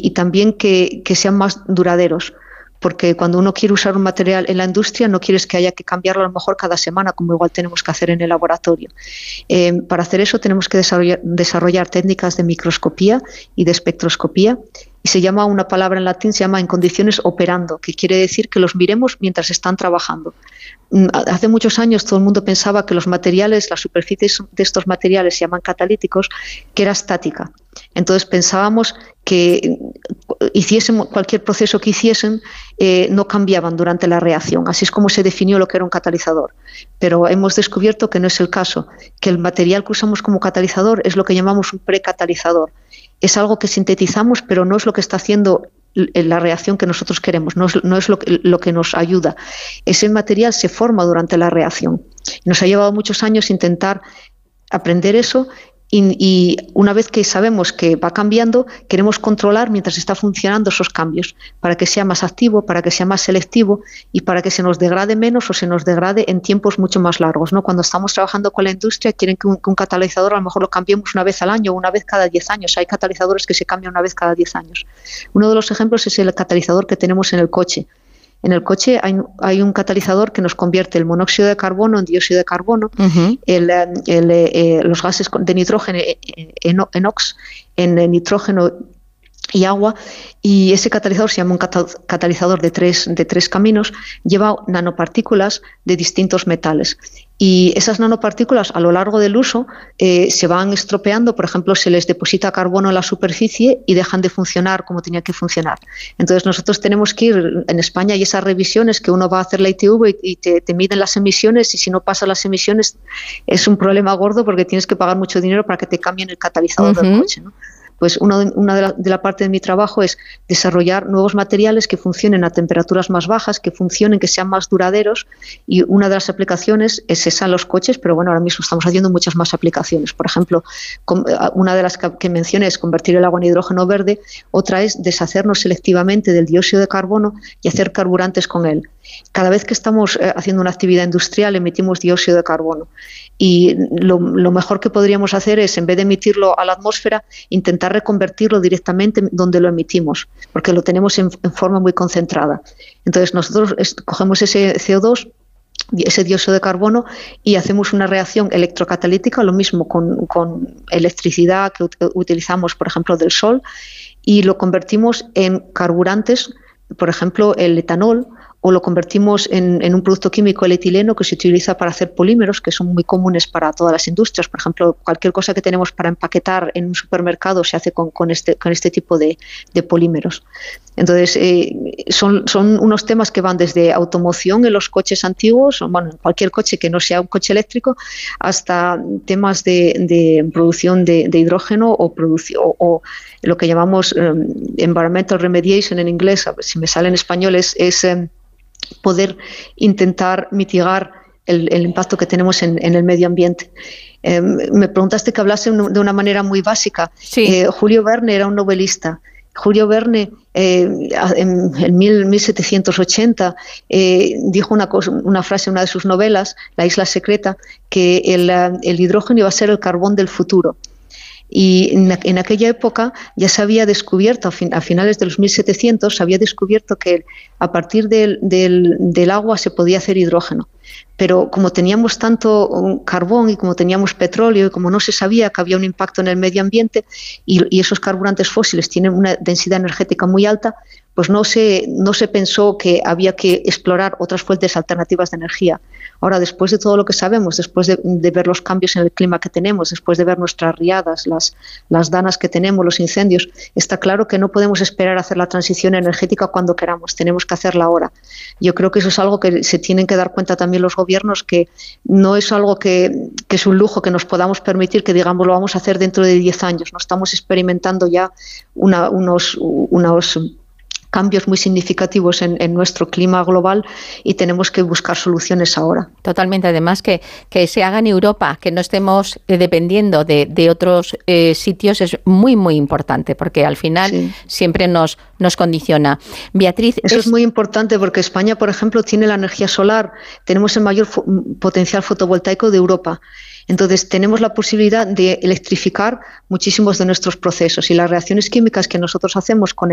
y también que sean más duraderos. Porque cuando uno quiere usar un material en la industria no quieres que haya que cambiarlo a lo mejor cada semana, como igual tenemos que hacer en el laboratorio. Para hacer eso tenemos que desarrollar técnicas de microscopía y de espectroscopía, y se llama, una palabra en latín, se llama en condiciones operando, que quiere decir que los miremos mientras están trabajando. Hace muchos años todo el mundo pensaba que los materiales, las superficies de estos materiales se llaman catalíticos, que era estática. Entonces pensábamos que hiciesen cualquier proceso que hiciesen, no cambiaban durante la reacción. Así es como se definió lo que era un catalizador. Pero hemos descubierto que no es el caso, que el material que usamos como catalizador es lo que llamamos un precatalizador. Es algo que sintetizamos, pero no es lo que está haciendo la reacción que nosotros queremos, no es lo que nos ayuda. Ese material se forma durante la reacción. Nos ha llevado muchos años intentar aprender eso, y una vez que sabemos que va cambiando, queremos controlar mientras está funcionando esos cambios, para que sea más activo, para que sea más selectivo y para que se nos degrade menos o se nos degrade en tiempos mucho más largos, ¿no? Cuando estamos trabajando con la industria quieren que un catalizador a lo mejor lo cambiemos una vez al año o una vez cada 10 años. Hay catalizadores que se cambian una vez cada 10 años. Uno de los ejemplos es el catalizador que tenemos en el coche. En el coche hay un catalizador que nos convierte el monóxido de carbono en dióxido de carbono, los gases de nitrógeno en NOx, en nitrógeno y agua, y ese catalizador se llama un catalizador de tres caminos, lleva nanopartículas de distintos metales. Y esas nanopartículas a lo largo del uso se van estropeando. Por ejemplo, se les deposita carbono en la superficie y dejan de funcionar como tenían que funcionar. Entonces nosotros tenemos que ir, en España hay esas revisiones que uno va a hacer la ITV y te miden las emisiones, y si no pasas las emisiones es un problema gordo porque tienes que pagar mucho dinero para que te cambien el catalizador del coche, ¿no? Pues una de la parte de mi trabajo es desarrollar nuevos materiales que funcionen a temperaturas más bajas, que funcionen, que sean más duraderos, y una de las aplicaciones es esa en los coches, pero bueno, ahora mismo estamos haciendo muchas más aplicaciones. Por ejemplo, una de las que mencioné es convertir el agua en hidrógeno verde, otra es deshacernos selectivamente del dióxido de carbono y hacer carburantes con él. Cada vez que estamos haciendo una actividad industrial emitimos dióxido de carbono, y lo mejor que podríamos hacer es, en vez de emitirlo a la atmósfera, intentar reconvertirlo directamente donde lo emitimos, porque lo tenemos en forma muy concentrada. Entonces nosotros cogemos ese CO2, ese dióxido de carbono, y hacemos una reacción electrocatalítica, lo mismo con electricidad que utilizamos, por ejemplo, del sol, y lo convertimos en carburantes, por ejemplo, el etanol, o lo convertimos en un producto químico, el etileno, que se utiliza para hacer polímeros, que son muy comunes para todas las industrias. Por ejemplo, cualquier cosa que tenemos para empaquetar en un supermercado se hace con este tipo de polímeros. Entonces, son unos temas que van desde automoción en los coches antiguos, bueno, en cualquier coche que no sea un coche eléctrico, hasta temas de producción de hidrógeno o lo que llamamos environmental remediation en inglés. A ver si me sale en español, es poder intentar mitigar el impacto que tenemos en el medio ambiente. Me preguntaste que hablase de una manera muy básica. Sí. Julio Verne era un novelista. Julio Verne en 1780 dijo una frase en una de sus novelas, La isla secreta, que el hidrógeno iba a ser el carbón del futuro. Y en aquella época ya se había descubierto, a finales de los 1700, se había descubierto que a partir del agua se podía hacer hidrógeno. Pero como teníamos tanto carbón y como teníamos petróleo y como no se sabía que había un impacto en el medio ambiente, y esos carburantes fósiles tienen una densidad energética muy alta, pues no se pensó que había que explorar otras fuentes alternativas de energía. Ahora, después de todo lo que sabemos, después de ver los cambios en el clima que tenemos, después de ver nuestras riadas, las danas que tenemos, los incendios, está claro que no podemos esperar a hacer la transición energética cuando queramos, tenemos que hacerla ahora. Yo creo que eso es algo que se tienen que dar cuenta también los gobiernos, que no es algo que es un lujo que nos podamos permitir, que digamos lo vamos a hacer dentro de 10 años. No estamos experimentando ya unos cambios muy significativos en nuestro clima global, y tenemos que buscar soluciones ahora. Totalmente. Además, que se haga en Europa, que no estemos dependiendo de otros sitios, es muy, muy importante, porque al final siempre nos condiciona. Beatriz, eso es muy importante, porque España, por ejemplo, tiene la energía solar, tenemos el mayor potencial fotovoltaico de Europa. Entonces, tenemos la posibilidad de electrificar muchísimos de nuestros procesos, y las reacciones químicas que nosotros hacemos con